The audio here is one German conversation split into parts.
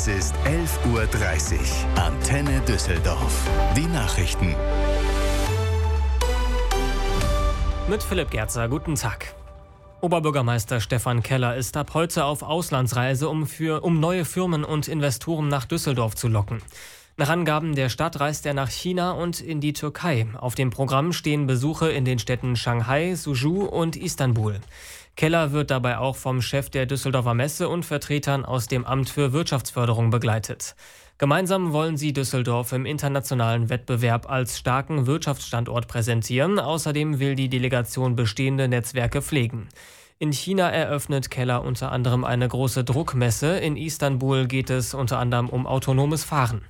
Es ist 11:30 Uhr. Antenne Düsseldorf. Die Nachrichten. Mit Philipp Gerzer, guten Tag. Oberbürgermeister Stefan Keller ist ab heute auf Auslandsreise, um neue Firmen und Investoren nach Düsseldorf zu locken. Nach Angaben der Stadt reist er nach China und in die Türkei. Auf dem Programm stehen Besuche in den Städten Shanghai, Suzhou und Istanbul. Keller wird dabei auch vom Chef der Düsseldorfer Messe und Vertretern aus dem Amt für Wirtschaftsförderung begleitet. Gemeinsam wollen sie Düsseldorf im internationalen Wettbewerb als starken Wirtschaftsstandort präsentieren. Außerdem will die Delegation bestehende Netzwerke pflegen. In China eröffnet Keller unter anderem eine große Druckmesse. In Istanbul geht es unter anderem um autonomes Fahren.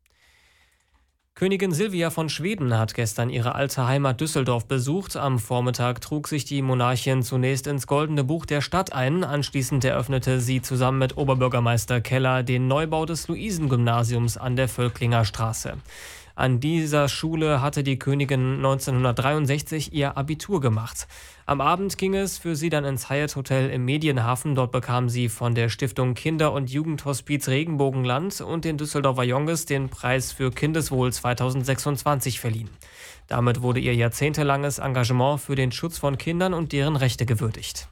Königin Silvia von Schweden hat gestern ihre alte Heimat Düsseldorf besucht. Am Vormittag trug sich die Monarchin zunächst ins Goldene Buch der Stadt ein. Anschließend eröffnete sie zusammen mit Oberbürgermeister Keller den Neubau des Luisengymnasiums an der Völklinger Straße. An dieser Schule hatte die Königin 1963 ihr Abitur gemacht. Am Abend ging es für sie dann ins Hyatt Hotel im Medienhafen. Dort bekam sie von der Stiftung Kinder- und Jugendhospiz Regenbogenland und den Düsseldorfer Jonges den Preis für Kindeswohl 2026 verliehen. Damit wurde ihr jahrzehntelanges Engagement für den Schutz von Kindern und deren Rechte gewürdigt.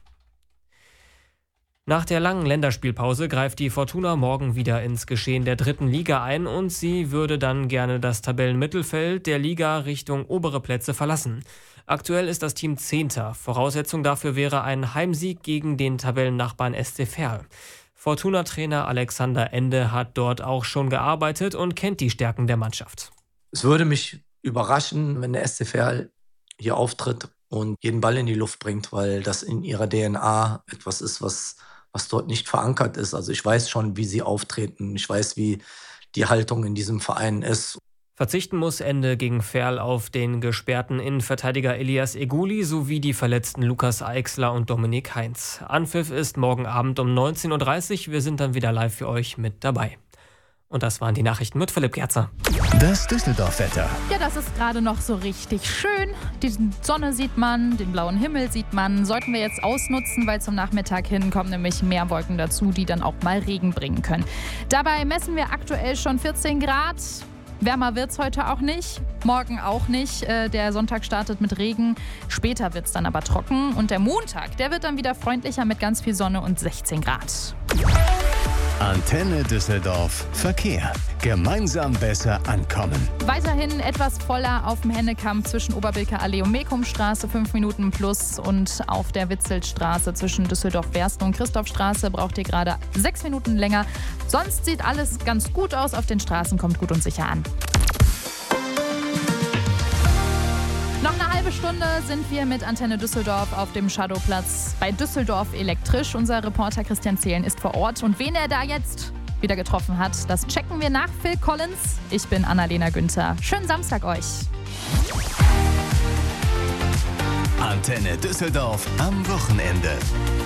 Nach der langen Länderspielpause greift die Fortuna morgen wieder ins Geschehen der 3. Liga ein und sie würde dann gerne das Tabellenmittelfeld der Liga Richtung obere Plätze verlassen. Aktuell ist das Team 10. Voraussetzung dafür wäre ein Heimsieg gegen den Tabellennachbarn SC Verl. Fortuna-Trainer Alexander Ende hat dort auch schon gearbeitet und kennt die Stärken der Mannschaft. Es würde mich überraschen, wenn der SC Verl hier auftritt und jeden Ball in die Luft bringt, weil das in ihrer DNA etwas ist, was dort nicht verankert ist. Also ich weiß schon, wie sie auftreten. Ich weiß, wie die Haltung in diesem Verein ist. Verzichten muss Ende gegen Verl auf den gesperrten Innenverteidiger Elias Eguli sowie die verletzten Lukas Eichsler und Dominik Heinz. Anpfiff ist morgen Abend um 19:30 Uhr. Wir sind dann wieder live für euch mit dabei. Und das waren die Nachrichten mit Philipp Gerzer. Das Düsseldorf-Wetter. Ja, das ist gerade noch so richtig schön. Die Sonne sieht man, den blauen Himmel sieht man. Sollten wir jetzt ausnutzen, weil zum Nachmittag hin kommen nämlich mehr Wolken dazu, die dann auch mal Regen bringen können. Dabei messen wir aktuell schon 14 Grad. Wärmer wird es heute auch nicht, morgen auch nicht. Der Sonntag startet mit Regen, später wird es dann aber trocken. Und der Montag, der wird dann wieder freundlicher mit ganz viel Sonne und 16 Grad. Antenne Düsseldorf. Verkehr. Gemeinsam besser ankommen. Weiterhin etwas voller auf dem Hennekamm zwischen Oberbilker Allee und Mekumstraße, 5 Minuten plus. Und auf der Witzelstraße zwischen Düsseldorf-Wersten und Christophstraße braucht ihr gerade 6 Minuten länger. Sonst sieht alles ganz gut aus. Auf den Straßen kommt gut und sicher an. Noch eine halbe Stunde sind wir mit Antenne Düsseldorf auf dem Shadowplatz bei Düsseldorf Elektrisch. Unser Reporter Christian Zehlen ist vor Ort. Und wen er da jetzt wieder getroffen hat, das checken wir nach Phil Collins. Ich bin Annalena Günther. Schönen Samstag euch. Antenne Düsseldorf am Wochenende.